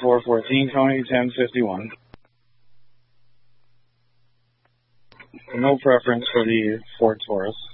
414, Tony 1051. No preference for the Ford Taurus.